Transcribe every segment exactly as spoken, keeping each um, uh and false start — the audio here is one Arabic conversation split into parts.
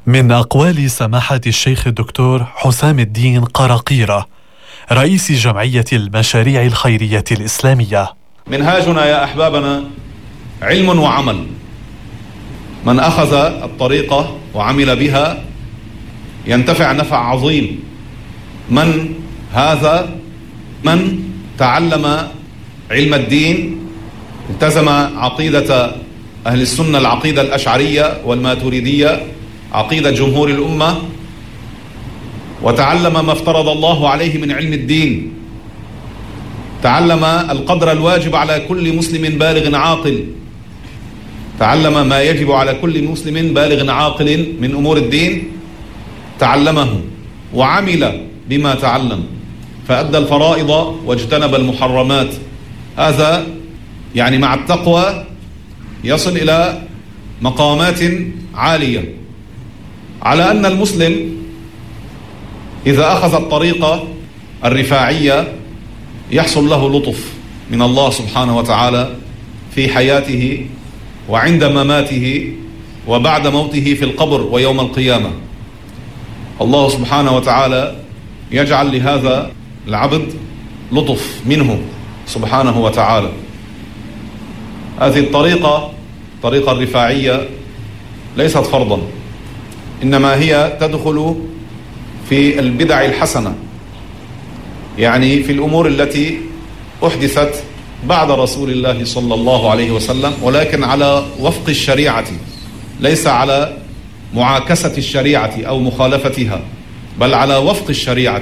من أقوال سماحة الشيخ الدكتور حسام الدين قراقيرة رئيس جمعية المشاريع الخيرية الإسلامية: منهاجنا يا أحبابنا علم وعمل. من أخذ الطريقة وعمل بها ينتفع نفع عظيم. من هذا؟ من تعلم علم الدين، التزم عقيدة أهل السنة، العقيدة الأشعرية والماتريدية، عقيدة جمهور الأمة، وتعلم ما افترض الله عليه من علم الدين، تعلم القدر الواجب على كل مسلم بالغ عاقل، تعلم ما يجب على كل مسلم بالغ عاقل من أمور الدين، تعلمه وعمل بما تعلم، فأدى الفرائض واجتنب المحرمات. هذا يعني مع التقوى يصل إلى مقامات عالية. على أن المسلم إذا أخذ الطريقة الرفاعية يحصل له لطف من الله سبحانه وتعالى في حياته وعند مماته وبعد موته في القبر ويوم القيامة. الله سبحانه وتعالى يجعل لهذا العبد لطف منه سبحانه وتعالى. هذه الطريقة، الطريقة الرفاعية، ليست فرضا، إنما هي تدخل في البدع الحسنة، يعني في الأمور التي أحدثت بعد رسول الله صلى الله عليه وسلم، ولكن على وفق الشريعة، ليس على معاكسة الشريعة أو مخالفتها، بل على وفق الشريعة.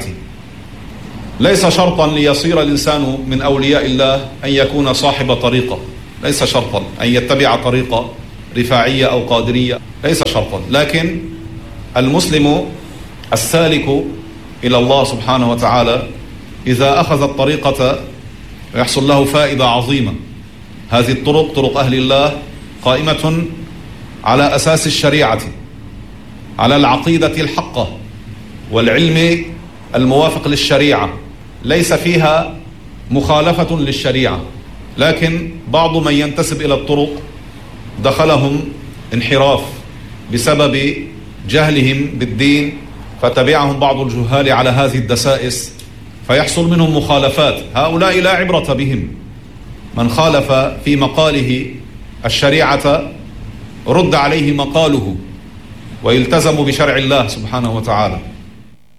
ليس شرطا ليصير الإنسان من أولياء الله أن يكون صاحب طريقة، ليس شرطا أن يتبع طريقة رفاعية أو قادرية، ليس شرطا، لكن المسلم السالك إلى الله سبحانه وتعالى إذا أخذ الطريقة يحصل له فائدة عظيمة. هذه الطرق، طرق أهل الله، قائمة على أساس الشريعة، على العقيدة الحقة والعلم الموافق للشريعة، ليس فيها مخالفة للشريعة. لكن بعض من ينتسب إلى الطرق دخلهم انحراف بسبب جهلهم بالدين، فتبعهم بعض الجهال على هذه الدسائس فيحصل منهم مخالفات. هؤلاء لا عبرة بهم. من خالف في مقاله الشريعة رد عليه مقاله ويلتزم بشرع الله سبحانه وتعالى.